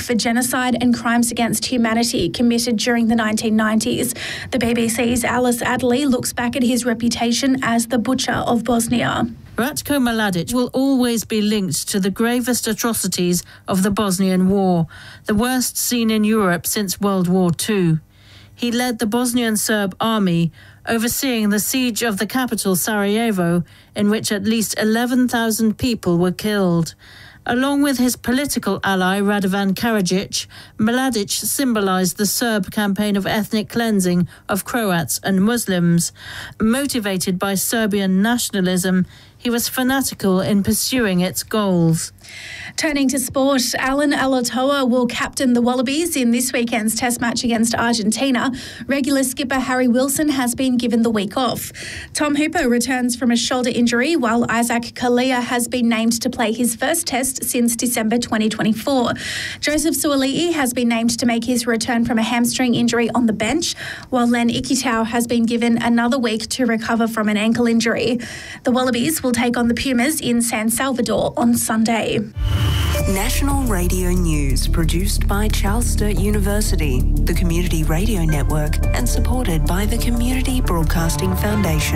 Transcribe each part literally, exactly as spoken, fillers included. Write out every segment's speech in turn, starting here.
for genocide and crimes against humanity committed during the nineteen nineties. The B B C's Alice Adderley looks back at his reputation as the butcher of Bosnia. Ratko Mladic will always be linked to the gravest atrocities of the Bosnian War, the worst seen in Europe since World War Two. He led the Bosnian Serb army, overseeing the siege of the capital Sarajevo, in which at least eleven thousand people were killed. Along with his political ally Radovan Karadzic, Mladic symbolised the Serb campaign of ethnic cleansing of Croats and Muslims. Motivated by Serbian nationalism, he was fanatical in pursuing its goals. Turning to sport, Alan Alatoa will captain the Wallabies in this weekend's Test match against Argentina. Regular skipper Harry Wilson has been given the week off. Tom Hooper returns from a shoulder injury, while Isaac Kalia has been named to play his first Test since December twenty twenty-four. Joseph Suoli'i has been named to make his return from a hamstring injury on the bench, while Len Ikitau has been given another week to recover from an ankle injury. The Wallabies will take on the Pumas in San Salvador on Sunday. National Radio News, produced by Charles Sturt University, the Community Radio Network, and supported by the Community Broadcasting Foundation.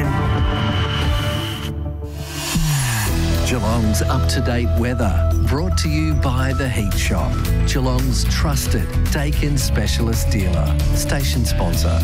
Geelong's up-to-date weather, brought to you by The Heat Shop, Geelong's trusted Dakin specialist dealer, station sponsor.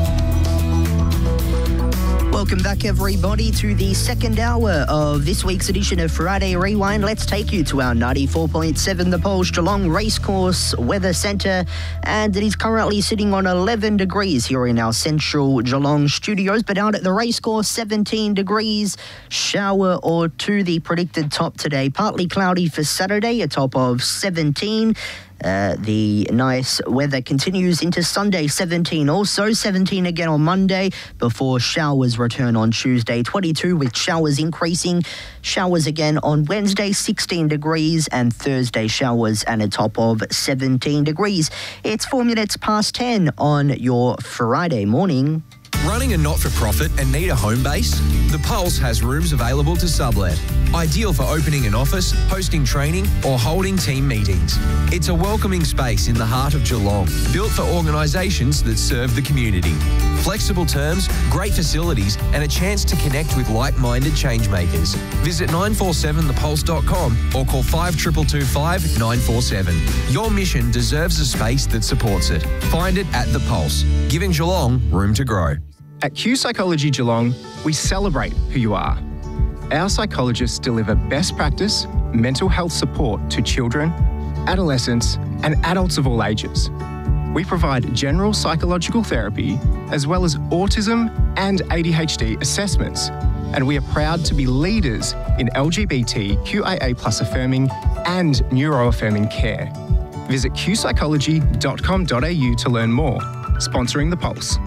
Welcome back, everybody, to the second hour of this week's edition of Friday Rewind. Let's take you to our ninety-four point seven The Pulse Geelong Racecourse Weather Centre, and it is currently sitting on eleven degrees here in our central Geelong studios, but out at the racecourse, seventeen degrees, shower or two the predicted top today. Partly cloudy for Saturday, a top of seventeen. Uh, the nice weather continues into Sunday, seventeen. Also seventeen again on Monday before showers return on Tuesday, twenty-two with showers increasing. Showers again on Wednesday, sixteen degrees, and Thursday showers and a top of seventeen degrees. It's four minutes past ten on your Friday morning. Running a not-for-profit and need a home base? The Pulse has rooms available to sublet. Ideal for opening an office, hosting training, or holding team meetings. It's a welcoming space in the heart of Geelong, built for organisations that serve the community. Flexible terms, great facilities, and a chance to connect with like-minded changemakers. Visit nine four seven the pulse dot com or call five two two two five nine four seven. Your mission deserves a space that supports it. Find it at The Pulse, giving Geelong room to grow. At Q Psychology Geelong, we celebrate who you are. Our psychologists deliver best practice mental health support to children, adolescents, and adults of all ages. We provide general psychological therapy as well as autism and A D H D assessments, and we are proud to be leaders in L G B T Q I A plus affirming and neuroaffirming care. Visit q psychology dot com dot a u to learn more. Sponsoring The Pulse.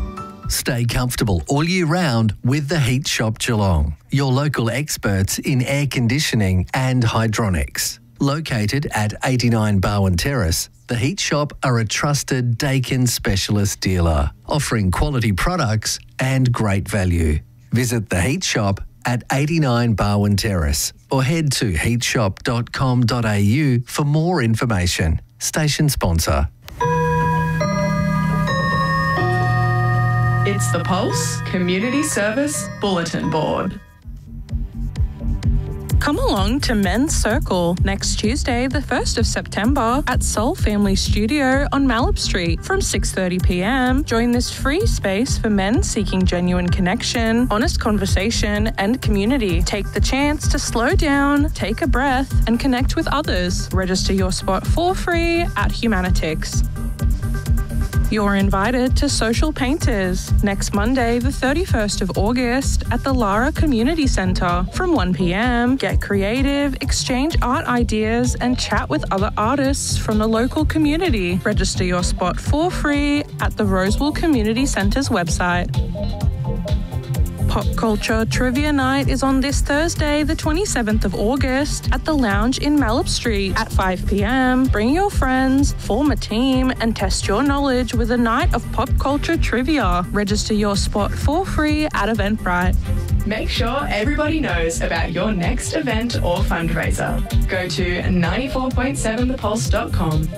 Stay comfortable all year round with The Heat Shop Geelong, your local experts in air conditioning and hydronics. Located at eighty-nine Barwon Terrace, The Heat Shop are a trusted Dakin specialist dealer, offering quality products and great value. Visit The Heat Shop at eighty-nine Barwon Terrace or head to heat shop dot com dot a u for more information. Station sponsor. It's the Pulse Community Service Bulletin Board. Come along to Men's Circle next Tuesday, the first of September at Soul Family Studio on Mallop Street from six thirty p m. Join this free space for men seeking genuine connection, honest conversation and community. Take the chance to slow down, take a breath and connect with others. Register your spot for free at Humanitix. You're invited to Social Painters next Monday, the thirty-first of August at the Lara Community Centre from one p m. Get creative, exchange art ideas and chat with other artists from the local community. Register your spot for free at the Roseville Community Centre's website. Pop Culture Trivia Night is on this Thursday, the twenty-seventh of August at the Lounge in Mallop Street at five p m. Bring your friends, form a team and test your knowledge with a night of pop culture trivia. Register your spot for free at Eventbrite. Make sure everybody knows about your next event or fundraiser. Go to ninety-four point seven the pulse dot com.